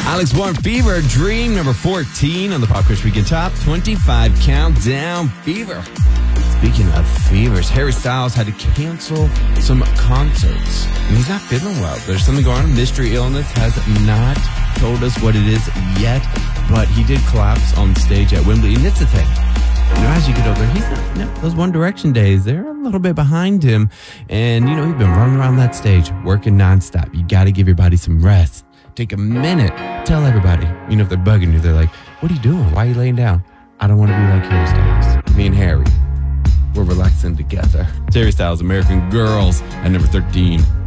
Alex Warren, Fever, Dream, number 14 on the Pop Quiz Weekend Top 25 Countdown. Fever. Speaking of fevers, Harry Styles had to cancel some concerts. And he's not feeling well. There's something going on. Mystery illness has not told us what it is yet, but he did collapse on stage at Wembley. And it's the thing. You know, as you get older, he's not, those One Direction days, they're a little bit behind him. And, you know, he's been running around that stage, working nonstop. You got to give your body some rest. Take a minute. Tell everybody. You know, if they're bugging you, they're like, what are you doing? Why are you laying down? I don't want to be like Harry Styles. Me and Harry, we're relaxing together. Harry Styles, American Girls, at number 13.